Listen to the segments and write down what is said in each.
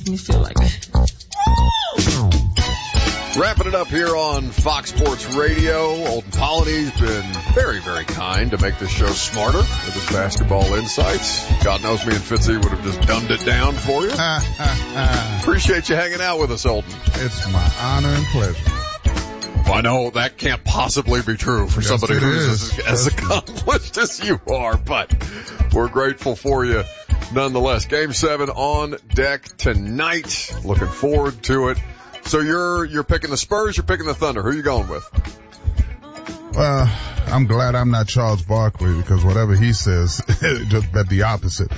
me feel like that. Wrapping it up here on Fox Sports Radio. Olden Polyni's been very, very kind to make this show smarter with his basketball insights. God knows me and Fitzy would have just dumbed it down for you. Appreciate you hanging out with us, Olden. It's my honor and pleasure. Well, I know that can't possibly be true for somebody who's as accomplished as you are, but we're grateful for you nonetheless. Game 7 on deck tonight. Looking forward to it. So you're picking the Spurs, you're picking the Thunder. Who are you going with? Well, I'm glad I'm not Charles Barkley because whatever he says, just bet the opposite.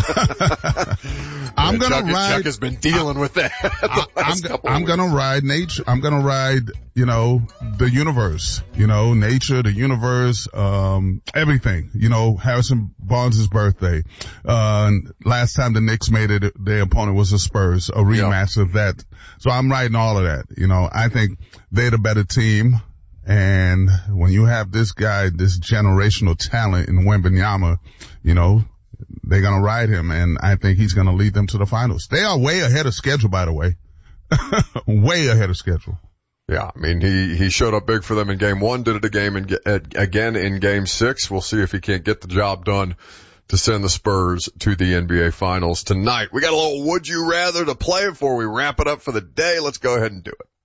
I'm going to ride. Chuck has been dealing with that. I'm going to ride nature. I'm going to ride, the universe, nature, the universe, everything, Harrison Barnes' birthday. Last time the Knicks made it, their opponent was the Spurs, a rematch of that. So I'm riding all of that. I think they're the better team. And when you have this guy, this generational talent in Wembanyama, they're going to ride him. And I think he's going to lead them to the finals. They are way ahead of schedule, by the way. Way ahead of schedule. Yeah, I mean, he showed up big for them in game 1, did it again in game 6. We'll see if he can't get the job done to send the Spurs to the NBA Finals tonight. We got a little Would You Rather to play before we wrap it up for the day. Let's go ahead and do it.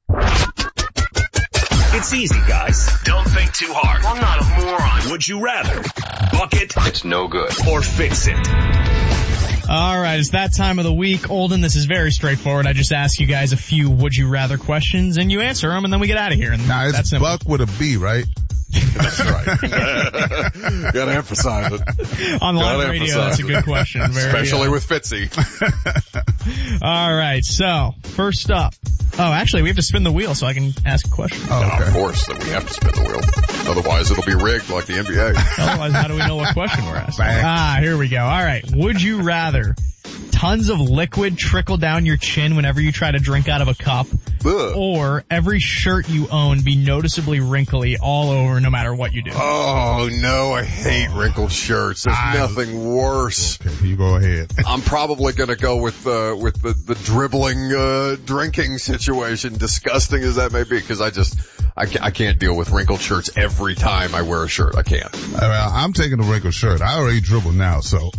It's easy, guys. Don't think too hard. I'm not a moron. Would you rather buck it? It's no good. Or fix it? All right, it's that time of the week. Olden, this is very straightforward. I just ask you guys a few would you rather questions, and you answer them, and then we get out of here. And now, it's buck with a B, right? That's right. Gotta emphasize it. On live radio, that's a good question. Especially with Fitzy. All right, so first up. Oh, actually, we have to spin the wheel so I can ask a question. Oh, okay. Of course, that we have to spin the wheel. Otherwise, it'll be rigged like the NBA. Otherwise, how do we know what question we're asking? Here we go. All right. Would you rather tons of liquid trickle down your chin whenever you try to drink out of a cup, or every shirt you own be noticeably wrinkly all over no matter what you do? Oh, no, I hate wrinkled shirts. There's nothing worse. Okay, you go ahead. I'm probably going to go with the dribbling, drinking situation, disgusting as that may be, because I can't deal with wrinkled shirts every time I wear a shirt. I can't. I'm taking the wrinkled shirt. I already dribble now, so.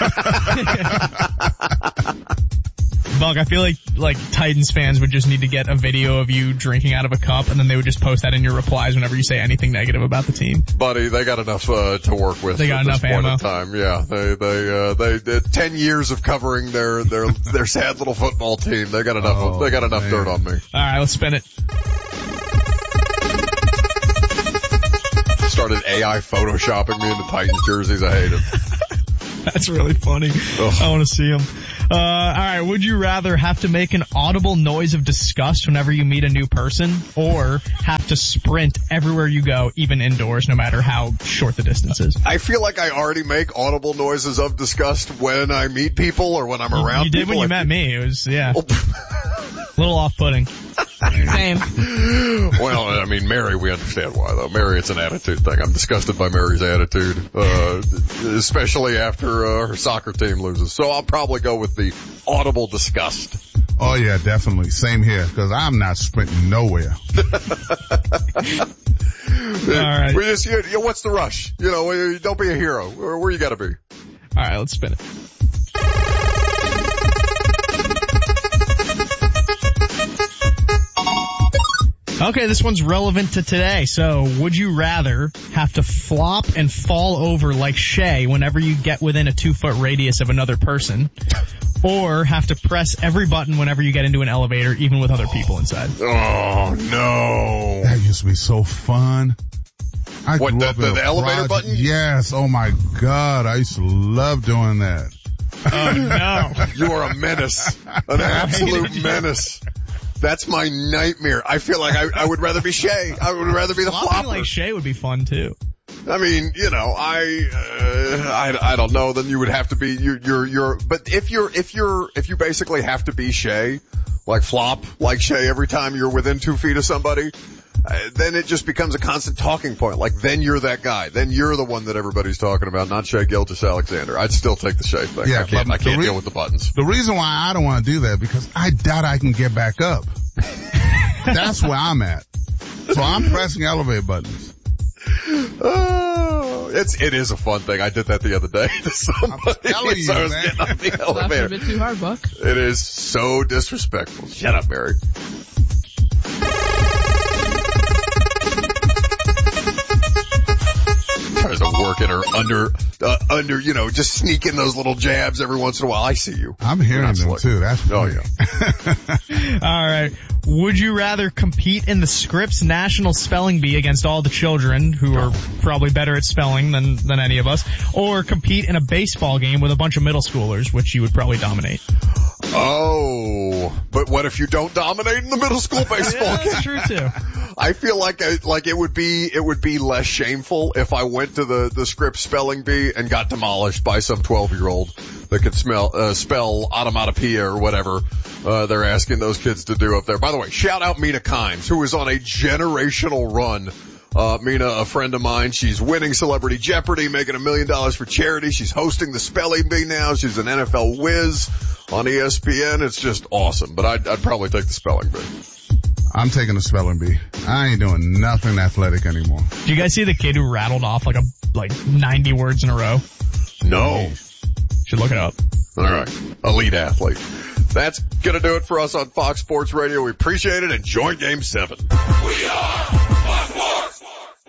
Buck, I feel like Titans fans would just need to get a video of you drinking out of a cup, and then they would just post that in your replies whenever you say anything negative about the team. Buddy, they got enough to work with. They got enough ammo. Time. Yeah, they 10 years of covering their sad little football team. They got enough. They got enough dirt on me. All right, let's spin it. Started AI photoshopping me into Titans jerseys. I hate it. That's really funny. Ugh. I want to see him. All right. Would you rather have to make an audible noise of disgust whenever you meet a new person, or have to sprint everywhere you go, even indoors, no matter how short the distance is? I feel like I already make audible noises of disgust when I meet people or when I'm around people. You did when you met me. It was, yeah. A little off-putting. Same. Well, I mean, Mary, we understand why, though. Mary, it's an attitude thing. I'm disgusted by Mary's attitude, especially after her soccer team loses. So I'll probably go with the audible disgust. Oh, yeah, definitely. Same here, because I'm not sprinting nowhere. All right. What's the rush? Don't be a hero. Where you got to be? All right, let's spin it. Okay, this one's relevant to today. So, would you rather have to flop and fall over like Shea whenever you get within a 2-foot radius of another person, or have to press every button whenever you get into an elevator, even with other people inside? Oh, no. That used to be so fun. What, the elevator button? Yes. Oh, my God. I used to love doing that. Oh, no. You are a menace. An absolute menace. That's my nightmare. I feel like I would rather be Shea. I would rather be the flopper. Flopping like Shea would be fun too. I mean, I don't know. Then you would have to be but if you basically have to be Shea, like flop like Shea every time you're within 2 feet of somebody, then it just becomes a constant talking point. Like, then you're that guy. Then you're the one that everybody's talking about, not Shea Gilgeous-Alexander. I'd still take the Shea thing. Yeah, I can't deal with the buttons. The reason why I don't want to do that, because I doubt I can get back up. That's where I'm at. So I'm pressing elevator buttons. Oh, it is a fun thing. I did that the other day to somebody. I'm telling you, I was man. getting on the elevator. A bit too hard, Buck. It is so disrespectful. Shut up, Mary. Tries to work in her under, just sneak in those little jabs every once in a while. I see you. I'm hearing them too. That's funny. Oh yeah. All right. Would you rather compete in the Scripps National Spelling Bee against all the children who are probably better at spelling than any of us, or compete in a baseball game with a bunch of middle schoolers, which you would probably dominate? Oh, but what if you don't dominate in the middle school baseball game? That's true too. I feel like it would be less shameful if I went to the Scripps Spelling Bee and got demolished by some 12-year-old that could spell onomatopoeia or whatever they're asking those kids to do up there. By the way, shout out Mina Kimes, who is on a generational run. Mina, a friend of mine, she's winning Celebrity Jeopardy, making $1 million for charity. She's hosting the Spelling Bee now. She's an NFL whiz on ESPN. It's just awesome. But I'd probably take the Spelling Bee. I'm taking the spelling bee. I ain't doing nothing athletic anymore. Do you guys see the kid who rattled off like 90 words in a row? No. Should look it up. All right. Elite athlete. That's gonna do it for us on Fox Sports Radio. We appreciate it. Enjoy Game 7. We are Fox Sports.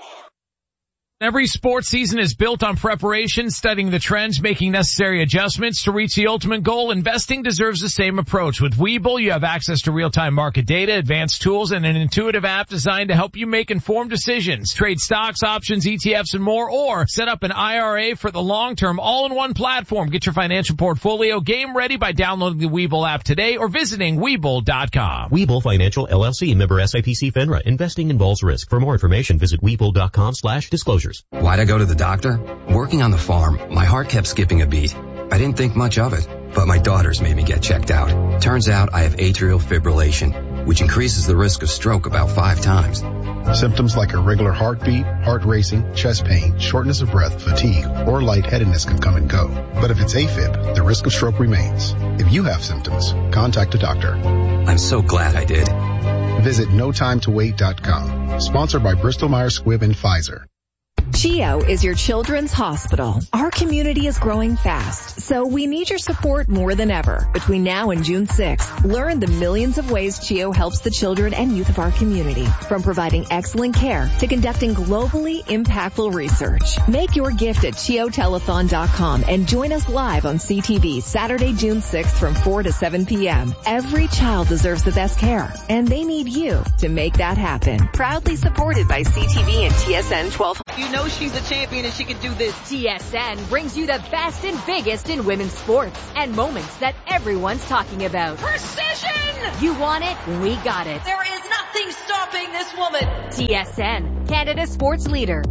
Every sports season is built on preparation, studying the trends, making necessary adjustments to reach the ultimate goal. Investing deserves the same approach. With Webull, you have access to real-time market data, advanced tools, and an intuitive app designed to help you make informed decisions. Trade stocks, options, ETFs, and more, or set up an IRA for the long term, all-in-one platform. Get your financial portfolio game ready by downloading the Webull app today or visiting Webull.com. Webull Financial LLC, member SIPC FINRA. Investing involves risk. For more information, visit Webull.com/disclosures. Why'd I go to the doctor? Working on the farm, my heart kept skipping a beat. I didn't think much of it, but my daughters made me get checked out. Turns out I have atrial fibrillation, which increases the risk of stroke about 5 times. Symptoms like irregular heartbeat, heart racing, chest pain, shortness of breath, fatigue, or lightheadedness can come and go. But if it's AFib, the risk of stroke remains. If you have symptoms, contact a doctor. I'm so glad I did. Visit notimetowait.com. Sponsored by Bristol Myers Squibb and Pfizer. CHEO is your children's hospital. Our community is growing fast, so we need your support more than ever. Between now and June 6th, learn the millions of ways CHEO helps the children and youth of our community, from providing excellent care to conducting globally impactful research. Make your gift at CHEOtelethon.com and join us live on CTV Saturday, June 6th from 4 to 7 p.m. Every child deserves the best care, and they need you to make that happen. Proudly supported by CTV and TSN 12. You know she's a champion and she can do this. TSN brings you the best and biggest in women's sports and moments that everyone's talking about. Precision! You want it? We got it. There is nothing stopping this woman. TSN, Canada's sports leader.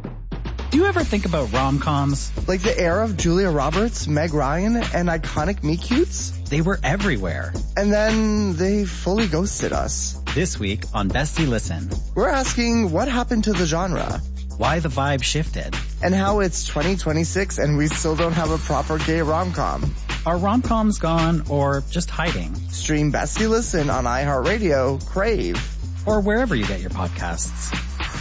Do you ever think about rom-coms? Like the era of Julia Roberts, Meg Ryan, and iconic meet-cutes? They were everywhere. And then they fully ghosted us. This week on Bestie Listen, we're asking what happened to the genre? Why the vibe shifted? And how it's 2026 and we still don't have a proper gay rom-com. Are rom-coms gone or just hiding? Stream Bestie Listen on iHeartRadio, Crave, or wherever you get your podcasts.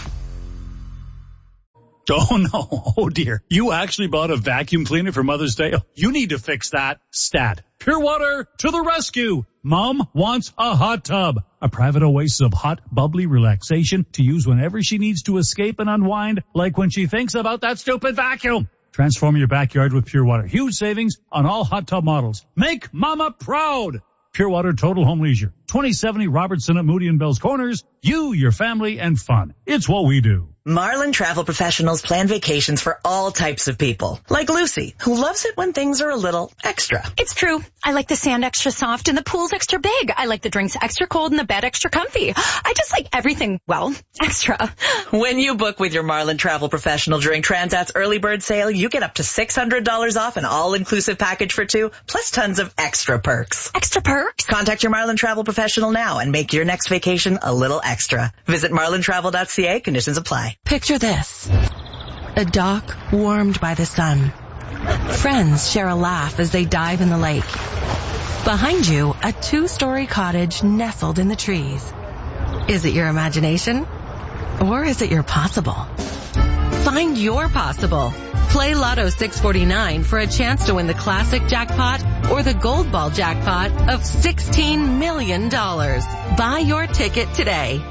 Oh no, oh dear. You actually bought a vacuum cleaner for Mother's Day? You need to fix that. Stat. Pure Water to the rescue. Mom wants a hot tub. A private oasis of hot, bubbly relaxation to use whenever she needs to escape and unwind, like when she thinks about that stupid vacuum. Transform your backyard with Pure Water. Huge savings on all hot tub models. Make Mama proud. Pure Water Total Home Leisure. 2070 Robertson at Moody and Bell's Corners. You, your family, and fun. It's what we do. Marlin Travel Professionals plan vacations for all types of people, like Lucy, who loves it when things are a little extra. It's true. I like the sand extra soft and the pool's extra big. I like the drinks extra cold and the bed extra comfy. I just like everything, well, extra. When you book with your Marlin Travel Professional during Transat's early bird sale, you get up to $600 off an all-inclusive package for two, plus tons of extra perks. Extra perks? Contact your Marlin Travel Professional now and make your next vacation a little extra. Visit marlintravel.ca. Conditions apply. Picture this. A dock warmed by the sun. Friends share a laugh as they dive in the lake. Behind you, a 2-story cottage nestled in the trees. Is it your imagination? Or is it your possible? Find your possible. Play Lotto 649 for a chance to win the classic jackpot or the gold ball jackpot of $16 million. Buy your ticket today.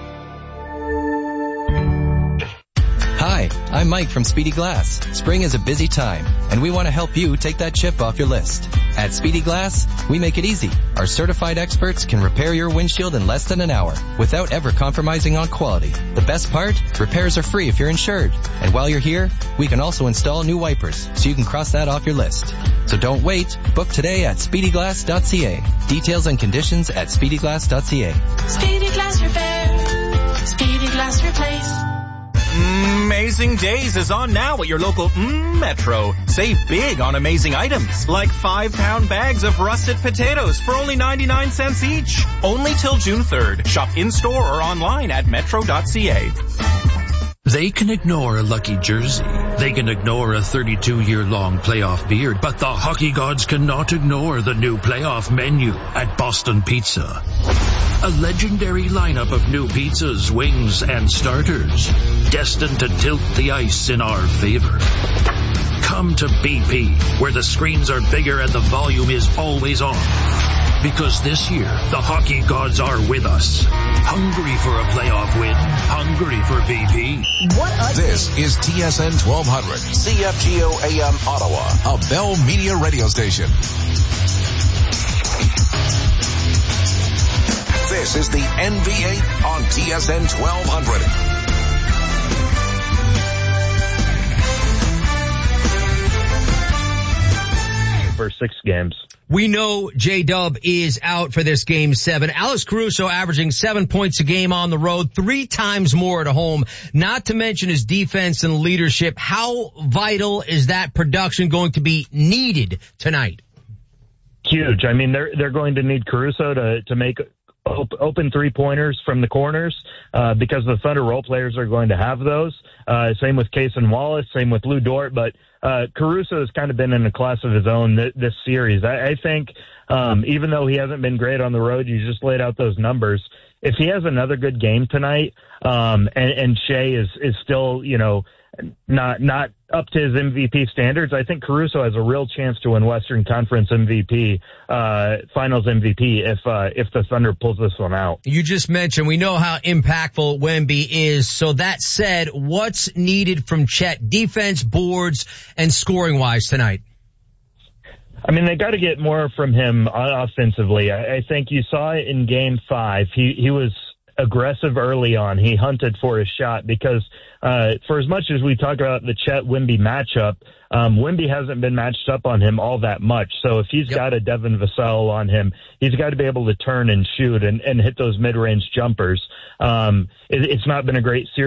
Hi, I'm Mike from Speedy Glass. Spring is a busy time, and we want to help you take that chip off your list. At Speedy Glass, we make it easy. Our certified experts can repair your windshield in less than an hour without ever compromising on quality. The best part? Repairs are free if you're insured. And while you're here, we can also install new wipers, so you can cross that off your list. So don't wait. Book today at speedyglass.ca. Details and conditions at speedyglass.ca. Speedy Glass Repair. Speedy Glass Replace. Amazing Days is on now at your local Metro. Save big on amazing items, like 5-pound bags of russet potatoes for only 99 cents each. Only till June 3rd. Shop in-store or online at metro.ca. They can ignore a lucky jersey. They can ignore a 32-year-long playoff beard, but the hockey gods cannot ignore the new playoff menu at Boston Pizza. A legendary lineup of new pizzas, wings, and starters, destined to tilt the ice in our favor. Come to BP, where the screens are bigger and the volume is always on. Because this year, the hockey gods are with us. Hungry for a playoff win. Hungry for BP. This is TSN 1200, CFGO AM Ottawa, a Bell Media radio station. This is the NV8 on TSN 1200. For 6 games. We know J-Dub is out for this Game 7. Alex Caruso averaging 7 points a game on the road, 3 times more at home, not to mention his defense and leadership. How vital is that production going to be needed tonight? Huge. I mean, they're going to need Caruso to make open 3-pointers from the corners because the Thunder role players are going to have those. Same with Cason Wallace, same with Lou Dort, but Caruso has kind of been in a class of his own this series. I think even though he hasn't been great on the road, you just laid out those numbers. If he has another good game tonight, and Shea is still, not up to his MVP standards, I think Caruso has a real chance to win Western Conference MVP, Finals MVP if the Thunder pulls this one out. You just mentioned we know how impactful Wemby is. So that said, what's needed from Chet defense, boards, and scoring wise tonight? I mean, they got to get more from him offensively. I think you saw it in Game 5. He was aggressive early on. He hunted for his shot because for as much as we talk about the Chet-Wemby matchup, Wemby hasn't been matched up on him all that much. So if he's got a Devin Vassell on him, he's got to be able to turn and shoot and hit those mid-range jumpers. It's not been a great series